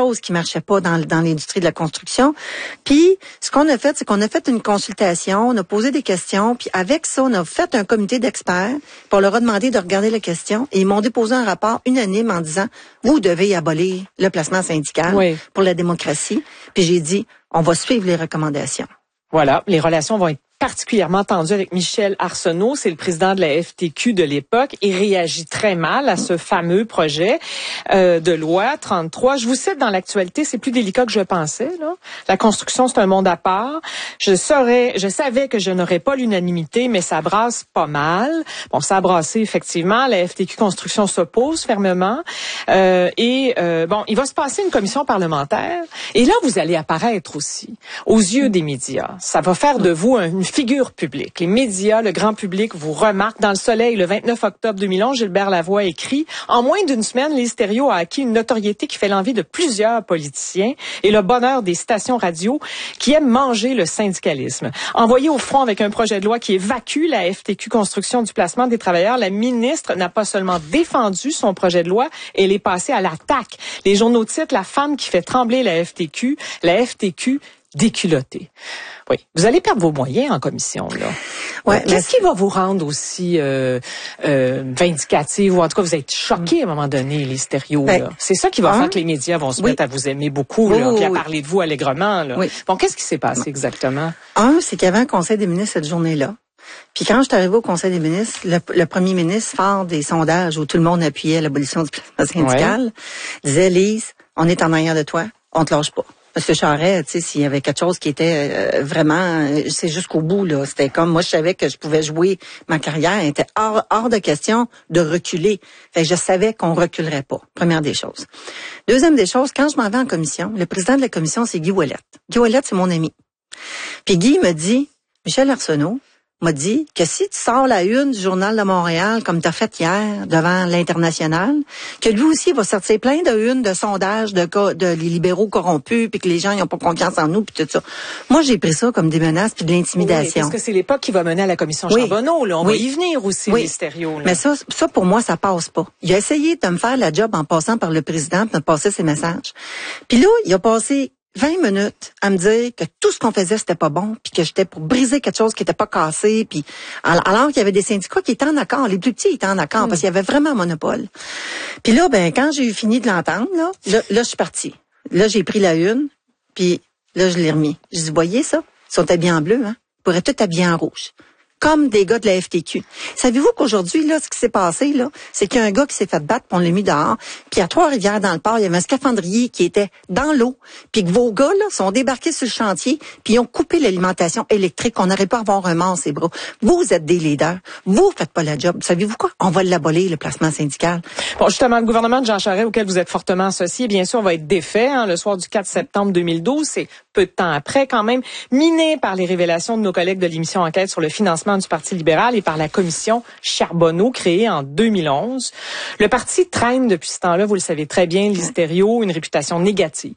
choses qui marchaient pas dans l'industrie de la construction. Puis, ce qu'on a fait, c'est qu'on a fait une consultation, on a posé des questions, puis avec ça, on a fait un comité d'experts, puis on leur a demandé de regarder les questions, et ils m'ont déposé un rapport unanime en disant, vous devez abolir le placement syndical pour la démocratie. Puis j'ai dit, on va suivre les recommandations. Voilà, les relations vont être particulièrement tendu avec Michel Arsenault, c'est le président de la FTQ de l'époque, et réagit très mal à ce fameux projet de loi 33. Je vous cite dans l'actualité, c'est plus délicat que je pensais. Là. La construction, c'est un monde à part. Je savais que je n'aurais pas l'unanimité, mais ça brasse pas mal. Bon, ça a brassé effectivement. La FTQ Construction s'oppose fermement. Bon, il va se passer une commission parlementaire, et là, vous allez apparaître aussi aux yeux des médias. Ça va faire de vous une figure publique. Les médias, le grand public vous remarquent. Dans Le Soleil, le 29 octobre 2011, Gilbert Lavoie écrit « En moins d'une semaine, Lise Thériault a acquis une notoriété qui fait l'envie de plusieurs politiciens et le bonheur des stations radio qui aiment manger le syndicalisme. Envoyée au front avec un projet de loi qui évacue la FTQ Construction du placement des travailleurs, la ministre n'a pas seulement défendu son projet de loi, elle est passée à l'attaque. Les journaux titrent « La femme qui fait trembler la FTQ déculottée ». Oui, vous allez perdre vos moyens en commission, là. Ouais, qu'est-ce qui va vous rendre aussi vindicative, ou en tout cas vous êtes choqué à un moment donné, les stéréos, là? C'est ça qui va faire que les médias vont se mettre à vous aimer beaucoup, là, puis à parler de vous allègrement, là. Bon, qu'est-ce qui s'est passé exactement? C'est qu'il y avait un conseil des ministres cette journée-là. Puis quand je suis arrivée au conseil des ministres, le premier ministre, fort des sondages où tout le monde appuyait l'abolition du placement syndical, disait, Lise, on est en arrière de toi, on te lâche pas. Parce que Charest, tu sais, s'il y avait quelque chose qui était vraiment, c'est jusqu'au bout, là. C'était comme, moi, je savais que je pouvais jouer ma carrière. Il était hors de question de reculer. Fait que je savais qu'on reculerait pas. Première des choses. Deuxième des choses, quand je m'en vais en commission, le président de la commission, c'est Guy Ouellette. Guy Ouellette, c'est mon ami. Puis Guy me dit, Michel Arsenault m'a dit que si tu sors la une du Journal de Montréal, comme tu as fait hier devant l'International, que lui aussi va sortir plein de une de sondages de les libéraux corrompus, puis que les gens n'ont pas confiance en nous, puis tout ça. Moi, j'ai pris ça comme des menaces puis de l'intimidation. Oui, parce que c'est l'époque qui va mener à la commission Charbonneau, là. On va y venir aussi, les stéréos, là. Mais ça, pour moi, ça passe pas. Il a essayé de me faire la job en passant par le président, puis de me passer ses messages. Puis là, il a passé 20 minutes à me dire que tout ce qu'on faisait, c'était pas bon, puis que j'étais pour briser quelque chose qui était pas cassé, puis alors qu'il y avait des syndicats qui étaient en accord, les plus petits étaient en accord, parce qu'il y avait vraiment un monopole. Puis là, quand j'ai eu fini de l'entendre, là, je suis partie. Là, j'ai pris la une, puis là, je l'ai remis. Je dis, voyez ça? Ils sont habillés en bleu, hein? Ils pourraient tout habiller en rouge. Comme des gars de la FTQ. Savez-vous qu'aujourd'hui, là, ce qui s'est passé, là, c'est qu'il y a un gars qui s'est fait battre, puis on l'a mis dehors, puis à Trois-Rivières, dans le port, il y avait un scaphandrier qui était dans l'eau, puis que vos gars, là, sont débarqués sur le chantier, puis ils ont coupé l'alimentation électrique, on n'aurait pas à avoir un mort ses bras. Vous êtes des leaders. Vous faites pas la job. Savez-vous quoi? On va l'abolir, le placement syndical. Bon, justement, le gouvernement de Jean Charest, auquel vous êtes fortement associé, bien sûr, va être défait, hein, le soir du 4 septembre 2012. C'est peu de temps après, quand même, miné par les révélations de nos collègues de l'émission Enquête sur le financement du Parti libéral et par la commission Charbonneau, créée en 2011. Le parti traîne depuis ce temps-là, vous le savez très bien, Lise Thériault, une réputation négative.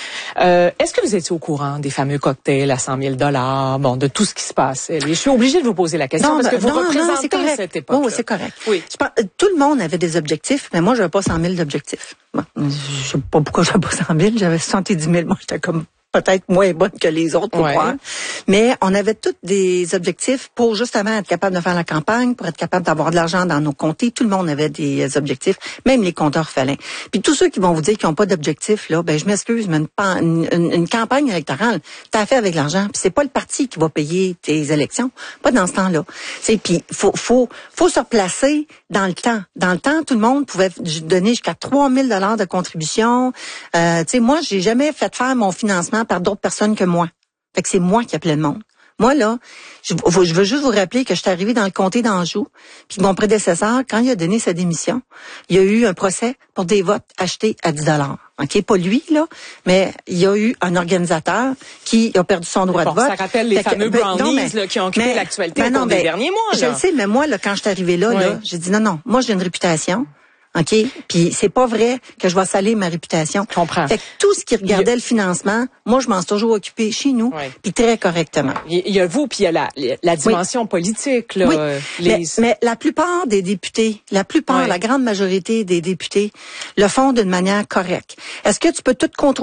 Est-ce que vous étiez au courant des fameux cocktails à 100 000 $, bon, de tout ce qui se passait? Je suis obligée de vous poser la question parce que vous représentez cette époque. Oui, c'est correct. Oui. Tout le monde avait des objectifs, mais moi, j'avais pas 100 000 d'objectifs. Bon, je sais pas pourquoi j'avais pas 100 000, j'avais 70 000. Moi, j'étais comme peut-être moins bonne que les autres pour croire. Mais on avait tous des objectifs pour justement être capable de faire la campagne, pour être capable d'avoir de l'argent dans nos comtés. Tout le monde avait des objectifs, même les compteurs fallins. Puis tous ceux qui vont vous dire qu'ils n'ont pas d'objectifs, là, je m'excuse, mais une campagne électorale, t'as fait avec l'argent. Puis c'est pas le parti qui va payer tes élections. Pas dans ce temps-là. Puis faut se replacer dans le temps. Dans le temps, tout le monde pouvait donner jusqu'à 3 000 $ de contribution. Moi, j'ai jamais fait faire mon financement par d'autres personnes que moi. Fait que c'est moi qui appelais le monde. Moi, là, je veux juste vous rappeler que je suis arrivée dans le comté d'Anjou, puis mon prédécesseur, quand il a donné sa démission, il y a eu un procès pour des votes achetés à 10 $. OK, pas lui, là, mais il y a eu un organisateur qui a perdu son droit de vote. Ça rappelle les fameux brownies qui ont occupé l'actualité au cours des derniers mois. Là. Je le sais, mais moi, là, quand je suis arrivée là, j'ai dit non, moi, j'ai une réputation. OK? Puis c'est pas vrai que je vais salir ma réputation. Je comprends. Fait que tout ce qui regardait le financement, moi, je m'en suis toujours occupée chez nous, puis très correctement. Il y a vous, puis il y a la dimension politique, là. Mais la plupart des députés, la grande majorité des députés le font d'une manière correcte. Est-ce que tu peux tout contrôler?